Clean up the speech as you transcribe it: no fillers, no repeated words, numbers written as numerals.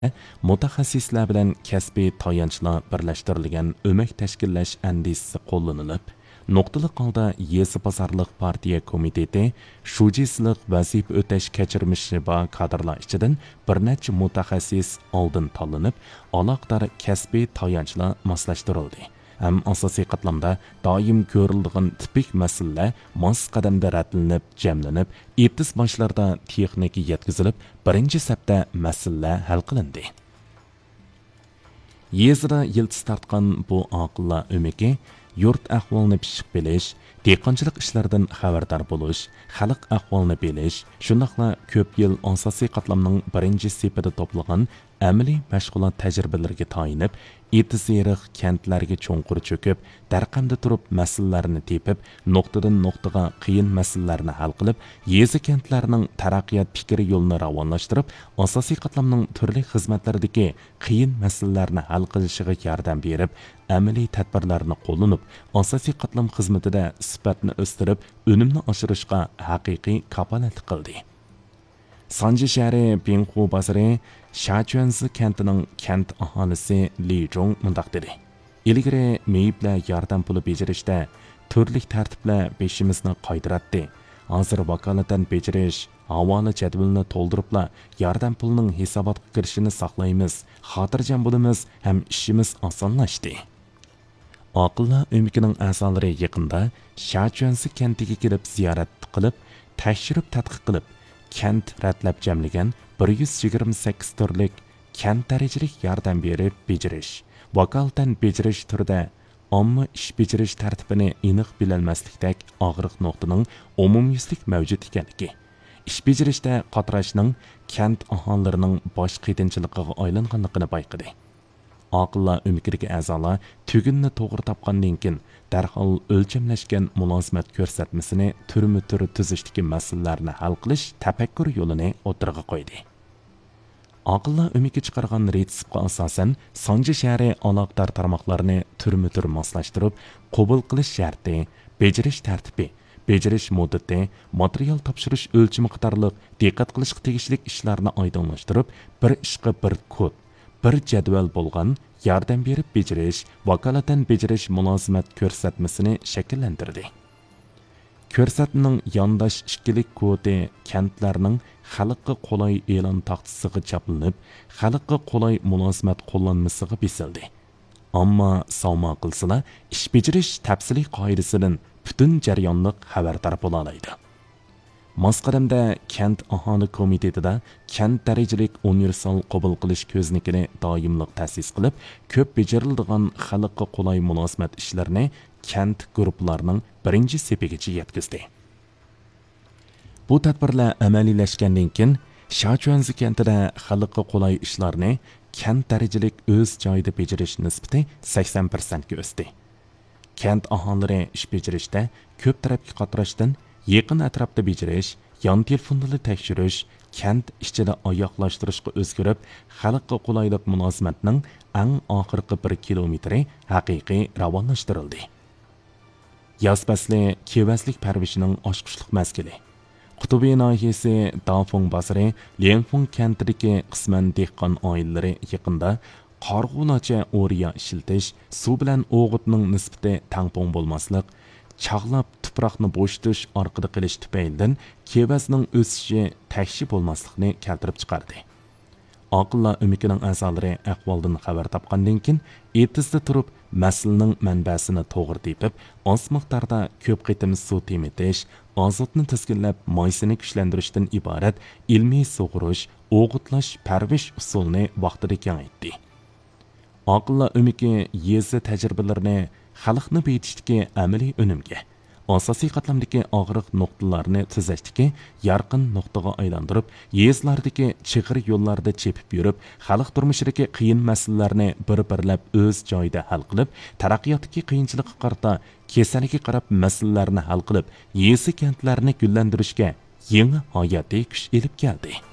mutaxassislar bilan kasbiy tayanchlar birlashtirilgan o'mak tashkillash andisisi qo'llanilib, nuqtaliq holda Yezi bozorliq partiya komiteti shujisliq vazifa o'tash kechirmishi bor kadrlar ichidan bir necha mutaxassis oldin tanlanib, aloqador kasbiy tayanchlar moslashtirildi. Ham asosiy qatlamda doim ko'riladigan tipik masalalar mos qadamda ratlanib, jamlanib, ibtis boshlarda texnika yetkazilib, birinchi safda masalalar hal qilindi. Yezra yildiz tartgan bu aqllar o'miki yurt ahvolini pishiq bilish, dehqonchilik ishlaridan xabardor bo'lish, xalq ahvolini bilish, shundaqla ko'p yil asosiy qatlamning birinchi sepida to'plagan amaliy mashg'ulot tajribalariga tayinib, etizeriq kentlarga cho'nqur cho'kib, darqamda turib masalalarni tepib, nuqtadan nuqtaga qiyin masalalarni hal qilib, yezi kentlarining taraqqiyot fikri yo'lini ravonlashtirib, asosiy qatlamning turli xizmatlaridagi qiyin masalalarni hal qilishiga yordam berib, amaliy tadbirlarni qo'llanib, asosiy qatlam xizmatida sifatni o'stirib, unumni oshirishga haqiqiy kapolatlik qildi. Sanji shahri Pinghu bozori Shachuanzi kentining kent aholisi Li Zhong mundaq dedi. Ilgari meyiblar yordam puli bejirishda turli tartiblar beshimizni qaydiratdi. Hozir vakolatan bejirish, havola jadvalini to'ldiribla yordam pulining hisobotga kirishini saqlaymiz, xotirjam bo'lamiz, ham ishimiz osonlashdi. Aqllar o'mikining a'zolari yaqinda Shachuanzi kentiga kelib ziyorat qilib, tekshirib tadqiq qilib, kent ratlab jamlagan 128 turlik kent darajalik yordam berib bejirish, vakolatan bejirish turida omma ish bejirish tartibini aniq bilolmaslikdek og'riq nuqtaning umumyuzlik mavjud ekanligi, ish bejirishda qatrashning kent aholilarining bosh qiynchiligiga aylanganligini bayqadi. Aqllar o'mikidagi a'zolar tugunni to'g'ri topgandan keyin darhol o'lchamlashgan mulozimat ko'rsatmasini turma-tur tuzishdagi masalalarni hal qilish tafakkur yo'lini o'tirg'a qo'ydi. Aqllar o'miki chiqargan retseptga asosan Sanji shahri aloqador tarmoqlarni turma-tur moslashtirib, qabul qilish sharti, bejirish tartibi, bejirish muddati, material topshirish o'lchami qatorliq diqqat qilishga tegishli ishlarni oydinlashtirib, bir ishqa bir kod, bir jadval bo'lgan yordam berib bejirish, vakolatan bejirish mulozimat ko'rsatmasini shakllantirdi. Ko'rsatmaning yondosh ikkilik kodi kentlarning xalqqa qulay e'lon taxtasiga chaplanib, xalqqa qulay mulozimat qo'llanmasiga besildi. Ammo savmo qilsalar, ish bejirish tafsiliy qoidasidan butun jarayonliq xabardor bo'la oladi. Masqadamda kent aholi komitetida kent darajalik universal qabul qilish ko'znikini doimliq ta'sis qilib, ko'p bejiriladigan xalqqa qulay mulozimat ishlarini kent guruhlarining birinchi sepigacha yetkazdi. Bu tadbirlar amaliylashgandan keyin Shachuanzi kentida xalqqa qulay ishlarni kent darajalik o'z joyida bejirish nisbati 80% ga o'sdi. Kent aholilari ish bejirishda ko'p tarafga qatrashdan yaqin atrofda bejirish, yon telefonlarni tekshirish, kent ichida oyoqlashtirishga o'zgarib, xalqqa qulaylik mulozimatning eng oxirgi 1 kilometri haqiqiy ravonlashtirildi. Yoz fasli kevaslik parvishining oshqushliq mazgili. Qutubiy nohiyasi Dafong bozori Lianfeng kentidagi qisman dehqon oilalari yaqinda qarg'unacha o'riya ishiltish, suv bilan o'g'itning nisbati tangpong bo'lmaslik, chaqlab tuproqni bo'shitish orqali qilish tufaylidan kevasning o'sishi takshi bo'lmaslikni keltirib chiqardi. Aqllar o'mikining a'zolari ahvoldan xabar topgandan keyin etizda turib masalaning manbasini to'g'ri tepib, oz miqdorda ko'p qitim suv temitish, azotni tizginlab moysini kuchlantirishdan iborat ilmiy sug'urish, o'g'itlash, parvish usulini vaqtida kengaytdi. Aqllar o'miki yezi tajribalarini xalqni beyitishdagi amaliy unumga, asosiy qatlamdagi og'riq nuqtalarni tuzashdagi yorqin nuqtaga aylantirib, yezlardagi chig'ir yo'llarda chepib yurib, xalq turmushidagi qiyin masalalarni bir-birlab o'z joyida hal qilib, taraqqiyotdagi qiyinchilikqa qarata kasallikka qarab masalalarni hal qilib, yezi kentlarni gullantirishga yangi hayotiy kuch elib keldi.